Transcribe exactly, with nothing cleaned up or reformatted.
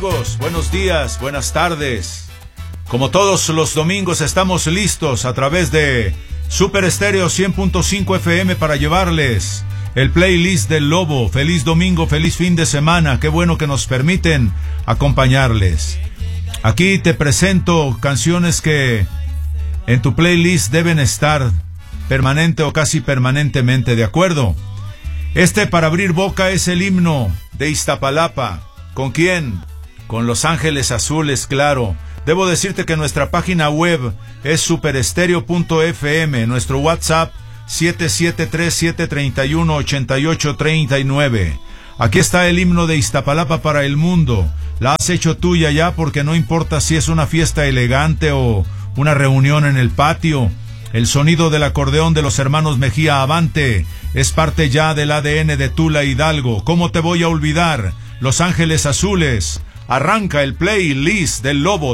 amigos? Buenos días, buenas tardes. Como todos los domingos estamos listos a través de Super Estéreo cien punto cinco F M para llevarles el playlist del Lobo. Feliz domingo, feliz fin de semana. Qué bueno que nos permiten acompañarles. Aquí te presento canciones que en tu playlist deben estar permanente o casi permanentemente, ¿de acuerdo? Este para abrir boca es el himno de Iztapalapa. ¿Con quién? Con Los Ángeles Azules, claro. Debo decirte que nuestra página web es superestereo punto f m, nuestro WhatsApp siete siete tres, siete tres uno, ocho ocho tres nueve. Aquí está el himno de Iztapalapa para el mundo. La has hecho tuya ya porque no importa si es una fiesta elegante o una reunión en el patio. El sonido del acordeón de los hermanos Mejía Avante es parte ya del A D N de Tula Hidalgo. ¿Cómo te voy a olvidar? Los Ángeles Azules. Arranca el playlist del Lobo.